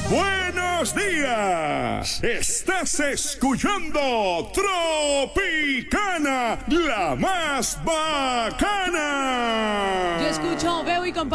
Buenos días. Estás escuchando Tropicana, la más bacana. Yo escucho, veo y comparto.